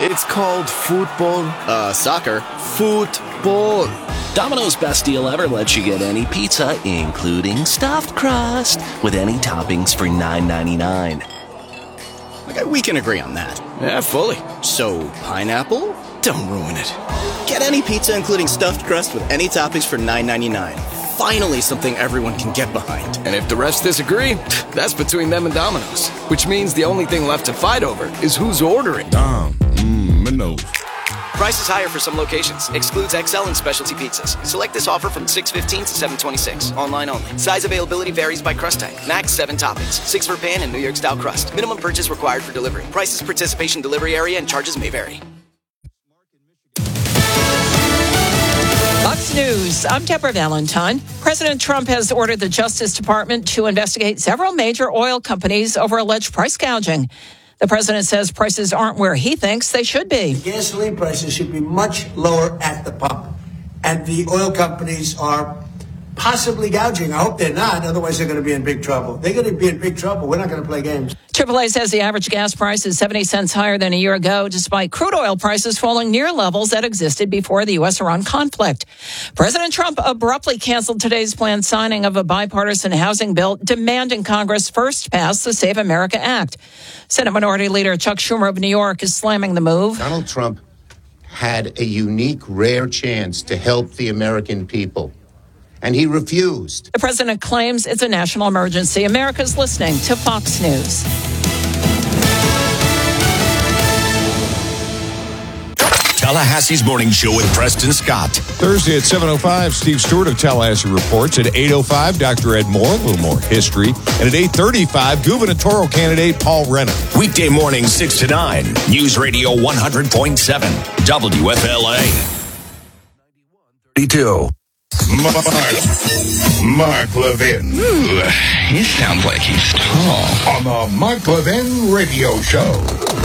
It's called football. Soccer. Football. Domino's Best Deal Ever lets you get any pizza, including stuffed crust, with any toppings for $9.99. Okay, we can agree on that. Yeah, fully. So, pineapple? Don't ruin it. Get any pizza, including stuffed crust, with any toppings for $9.99. Finally, something everyone can get behind. And if the rest disagree, that's between them and Domino's. Which means the only thing left to fight over is who's ordering. Domino's. Price is higher for some locations. Excludes XL and specialty pizzas. Select this offer from 6/15 to 7/26. Online only. Size availability varies by crust type. Max 7 toppings. 6 for pan and New York style crust. Minimum purchase required for delivery. Prices, participation, delivery area, and charges may vary. Fox News. I'm Deborah Valentine. President Trump has ordered the Justice Department to investigate several major oil companies over alleged price gouging. The president says prices aren't where he thinks they should be. Gasoline prices should be much lower at the pump. And the oil companies are possibly gouging. I hope they're not. Otherwise, they're going to be in big trouble. They're going to be in big trouble. We're not going to play games. AAA says the average gas price is 70 cents higher than a year ago, despite crude oil prices falling near levels that existed before the U.S.-Iran conflict. President Trump abruptly canceled today's planned signing of a bipartisan housing bill demanding Congress first pass the Save America Act. Senate Minority Leader Chuck Schumer of New York is slamming the move. Donald Trump had a unique, rare chance to help the American people, and he refused. The president claims it's a national emergency. America's listening to Fox News. Tallahassee's Morning Show with Preston Scott. Thursday at 7:05, Steve Stewart of Tallahassee reports. At 8:05, Dr. Ed Moore, a little more history. And at 8:35, gubernatorial candidate Paul Renner. Weekday morning 6 to 9. News Radio 100.7. WFLA. 32. Mark Levin. Ooh, he sounds like he's tall. On the Mark Levin Radio Show.